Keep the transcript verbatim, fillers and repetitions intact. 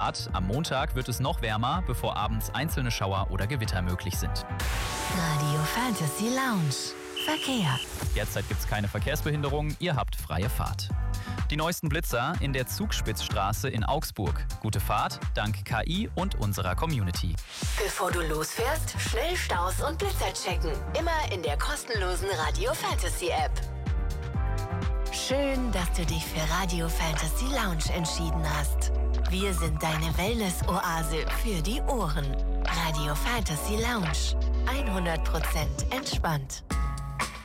Grad. Am Montag wird es noch wärmer, bevor abends einzelne Schauer oder Gewitter möglich sind. Radio Fantasy Lounge. Verkehr. Derzeit gibt es keine Verkehrsbehinderung, ihr habt freie Fahrt. Die neuesten Blitzer in der Zugspitzstraße in Augsburg. Gute Fahrt dank K I und unserer Community. Bevor du losfährst, schnell Staus und Blitzer checken. Immer in der kostenlosen Radio Fantasy App. Schön, dass du dich für Radio Fantasy Lounge entschieden hast. Wir sind deine Wellness-Oase für die Ohren. Radio Fantasy Lounge. hundert Prozent entspannt.